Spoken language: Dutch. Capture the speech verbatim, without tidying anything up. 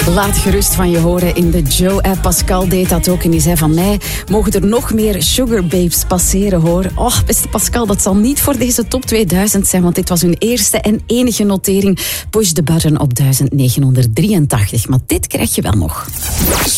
Laat gerust van je horen in de Joe-app. Pascal deed dat ook en die zei van mij mogen er nog meer Sugar Babes passeren, hoor. Oh, beste Pascal, dat zal niet voor deze top tweeduizend zijn, want dit was hun eerste en enige notering. Push the button op duizend negenhonderddrieëntachtig, maar dit krijg je wel nog.